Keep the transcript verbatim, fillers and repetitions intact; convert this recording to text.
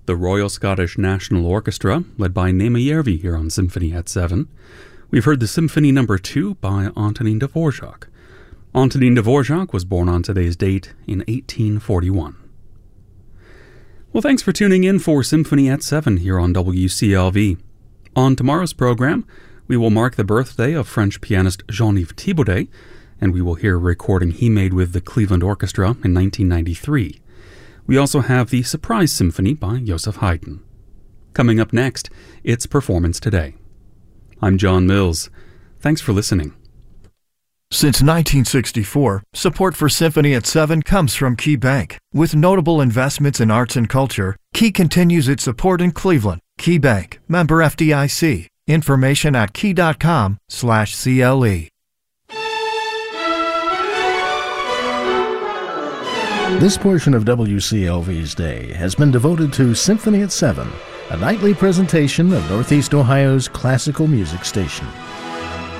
the Royal Scottish National Orchestra, led by Nema Järvi here on Symphony at seven. We've heard the Symphony Number two by Antonin Dvorak. Antonin Dvorak was born on today's date in eighteen forty-one. Well, thanks for tuning in for Symphony at seven here on W C L V. On tomorrow's program, we will mark the birthday of French pianist Jean-Yves Thibaudet, and we will hear a recording he made with the Cleveland Orchestra in nineteen ninety-three. We also have the Surprise Symphony by Joseph Haydn. Coming up next, it's Performance Today. I'm John Mills. Thanks for listening. Since nineteen sixty-four, support for Symphony at seven comes from Key Bank. With notable investments in arts and culture, Key continues its support in Cleveland. Key Bank, member F D I C. Information at key.com slash CLE. This portion of W C L V's day has been devoted to Symphony at seven, a nightly presentation of Northeast Ohio's classical music station.